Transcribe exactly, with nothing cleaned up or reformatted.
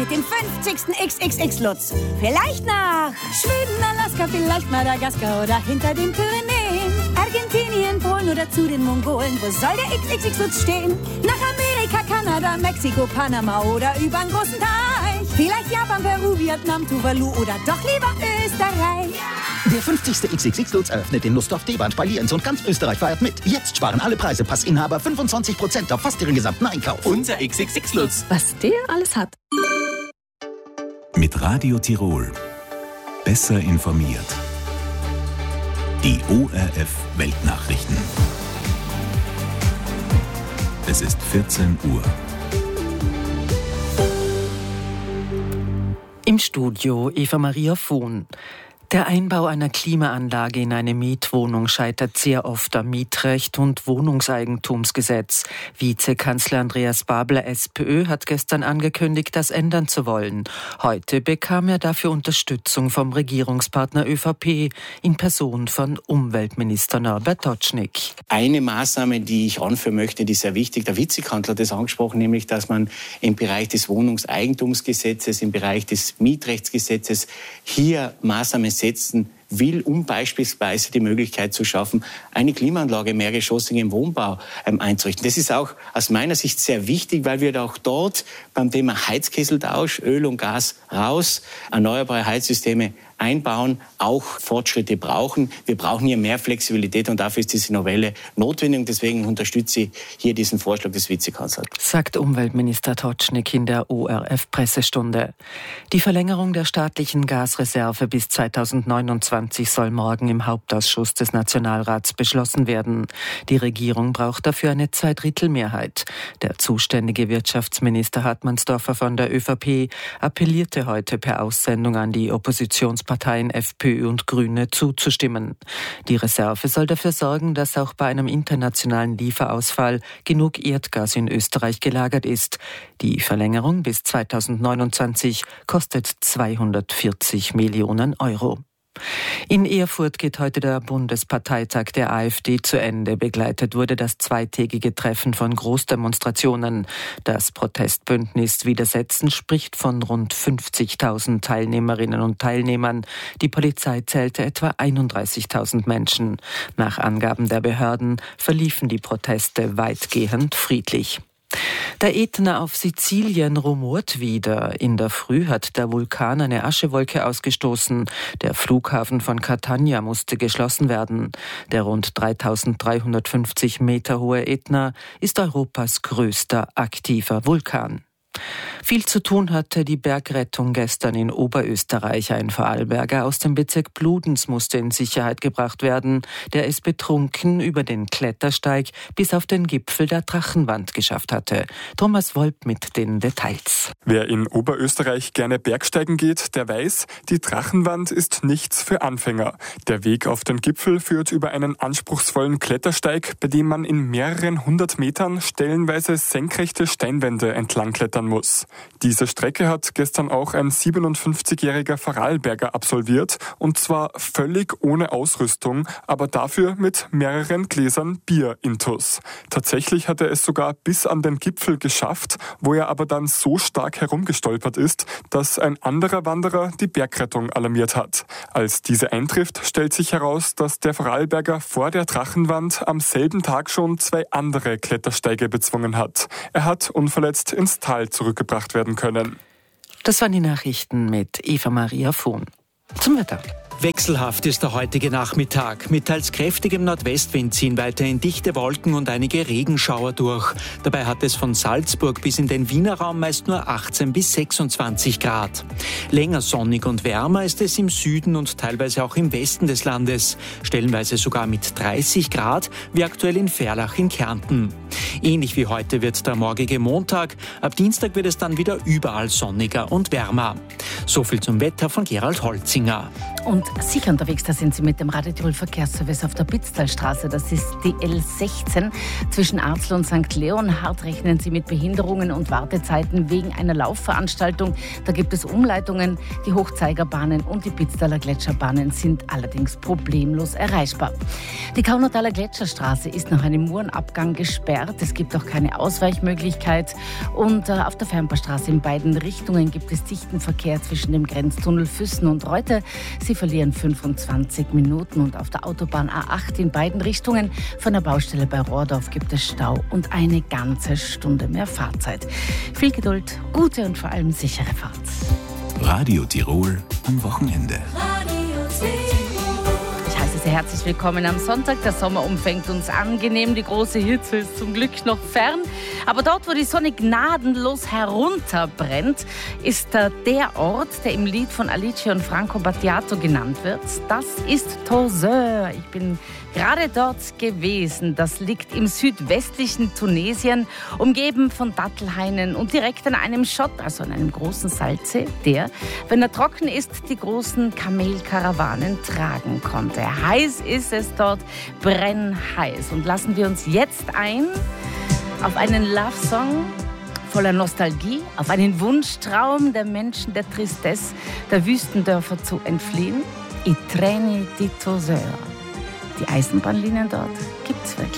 mit dem fünfzigsten X X X-Lutz. Vielleicht nach Schweden, Alaska, vielleicht Madagaskar oder hinter den Pyrenäen. Argentinien, Polen oder zu den Mongolen. Wo soll der X X X-Lutz stehen? Nach Amerika, Kanada, Mexiko, Panama oder über den großen Teich. Vielleicht Japan, Peru, Vietnam, Tuvalu oder doch lieber Österreich. Der fünfzigste X X X-Lutz eröffnet in Nussdorf-Deband bei Lienz und ganz Österreich feiert mit. Jetzt sparen alle Preise Passinhaber fünfundzwanzig Prozent auf fast ihren gesamten Einkauf. Unser X X X-Lutz. Was der alles hat. Mit Radio Tirol. Besser informiert. Die O R F Weltnachrichten. Es ist vierzehn Uhr. Im Studio Eva Maria Fuhn. Der Einbau einer Klimaanlage in eine Mietwohnung scheitert sehr oft am Mietrecht und Wohnungseigentumsgesetz. Vizekanzler Andreas Babler, SPÖ, hat gestern angekündigt, das ändern zu wollen. Heute bekam er dafür Unterstützung vom Regierungspartner ÖVP in Person von Umweltminister Norbert Totschnig. Eine Maßnahme, die ich anführen möchte, die ist sehr wichtig. Der Vizekanzler hat das angesprochen, nämlich, dass man im Bereich des Wohnungseigentumsgesetzes, im Bereich des Mietrechtsgesetzes hier Maßnahmen setzen will, um beispielsweise die Möglichkeit zu schaffen, eine Klimaanlage mehrgeschossig im Wohnbau ähm, einzurichten. Das ist auch aus meiner Sicht sehr wichtig, weil wir auch dort beim Thema Heizkesseltausch, Öl und Gas raus, erneuerbare Heizsysteme einbauen, auch Fortschritte brauchen. Wir brauchen hier mehr Flexibilität und dafür ist diese Novelle notwendig. Und deswegen unterstütze ich hier diesen Vorschlag des Vizekanzlers. Sagt Umweltminister Totschnig in der O R F-Pressestunde. Die Verlängerung der staatlichen Gasreserve bis zweitausendneunundzwanzig soll morgen im Hauptausschuss des Nationalrats beschlossen werden. Die Regierung braucht dafür eine Zweidrittelmehrheit. Der zuständige Wirtschaftsminister Hartmannsdorfer von der ÖVP appellierte heute per Aussendung an die Oppositionsparteien FPÖ und Grüne zuzustimmen. Die Reserve soll dafür sorgen, dass auch bei einem internationalen Lieferausfall genug Erdgas in Österreich gelagert ist. Die Verlängerung bis zweitausendneunundzwanzig kostet zweihundertvierzig Millionen Euro. In Erfurt geht heute der Bundesparteitag der AfD zu Ende. Begleitet wurde das zweitägige Treffen von Großdemonstrationen. Das Protestbündnis Widersetzen spricht von rund fünfzigtausend Teilnehmerinnen und Teilnehmern. Die Polizei zählte etwa einunddreißigtausend Menschen. Nach Angaben der Behörden verliefen die Proteste weitgehend friedlich. Der Ätna auf Sizilien rumort wieder. In der Früh hat der Vulkan eine Aschewolke ausgestoßen. Der Flughafen von Catania musste geschlossen werden. Der rund dreitausenddreihundertfünfzig Meter hohe Ätna ist Europas größter aktiver Vulkan. Viel zu tun hatte die Bergrettung gestern in Oberösterreich. Ein Vorarlberger aus dem Bezirk Bludenz musste in Sicherheit gebracht werden. Der es betrunken über den Klettersteig bis auf den Gipfel der Drachenwand geschafft hatte. Thomas Wolp mit den Details. Wer in Oberösterreich gerne Bergsteigen geht, der weiß, die Drachenwand ist nichts für Anfänger. Der Weg auf den Gipfel führt über einen anspruchsvollen Klettersteig, bei dem man in mehreren hundert Metern stellenweise senkrechte Steinwände entlang klettern muss. Diese Strecke hat gestern auch ein siebenundfünfzigjähriger Vorarlberger absolviert, und zwar völlig ohne Ausrüstung, aber dafür mit mehreren Gläsern Bier intus. Tatsächlich hat er es sogar bis an den Gipfel geschafft, wo er aber dann so stark herumgestolpert ist, dass ein anderer Wanderer die Bergrettung alarmiert hat. Als diese eintrifft, stellt sich heraus, dass der Vorarlberger vor der Drachenwand am selben Tag schon zwei andere Klettersteige bezwungen hat. Er hat unverletzt ins Tal zurückgebracht werden können. Das waren die Nachrichten mit Eva Maria Fuhn. Zum Wetter. Wechselhaft ist der heutige Nachmittag. Mit teils kräftigem Nordwestwind ziehen weiterhin dichte Wolken und einige Regenschauer durch. Dabei hat es von Salzburg bis in den Wiener Raum meist nur achtzehn bis sechsundzwanzig Grad. Länger sonnig und wärmer ist es im Süden und teilweise auch im Westen des Landes. Stellenweise sogar mit dreißig Grad, wie aktuell in Verlach in Kärnten. Ähnlich wie heute wird der morgige Montag. Ab Dienstag wird es dann wieder überall sonniger und wärmer. So viel zum Wetter von Gerald Holzinger. Und sicher unterwegs, da sind Sie mit dem Radio Tirol Verkehrsservice auf der Pitztalstraße. Das ist die L sechzehn zwischen Arzl und Sankt Leonhard. Rechnen Sie mit Behinderungen und Wartezeiten wegen einer Laufveranstaltung. Da gibt es Umleitungen. Die Hochzeigerbahnen und die Pitztaler Gletscherbahnen sind allerdings problemlos erreichbar. Die Kaunertaler Gletscherstraße ist nach einem Murenabgang gesperrt. Es gibt auch keine Ausweichmöglichkeit. Und äh, auf der Fernbahnstraße in beiden Richtungen gibt es dichten Verkehr zwischen dem Grenztunnel Füssen und Reute. Sie verlieren fünfundzwanzig Minuten. Und auf der Autobahn A acht in beiden Richtungen von der Baustelle bei Rohrdorf gibt es Stau und eine ganze Stunde mehr Fahrzeit. Viel Geduld, gute und vor allem sichere Fahrt. Radio Tirol am Wochenende. Ich heiße sehr herzlich willkommen am Sonntag. Der Sommer umfängt uns angenehm. Die große Hitze ist zum Glück noch fern. Aber dort, wo die Sonne gnadenlos herunterbrennt, ist der Ort, der im Lied von Alice und Franco Battiato genannt wird. Das ist Tozeur. Ich bin gerade dort gewesen. Das liegt im südwestlichen Tunesien, umgeben von Dattelhainen und direkt an einem Schott, also an einem großen Salzsee, der, wenn er trocken ist, die großen Kamelkarawanen tragen konnte. Heiß ist es dort, brennheiß. Und lassen wir uns jetzt ein auf einen Love-Song voller Nostalgie, auf einen Wunschtraum der Menschen der Tristesse, der Wüstendörfer zu entfliehen. I treni di Tozeur. Die Eisenbahnlinien dort gibt's wirklich.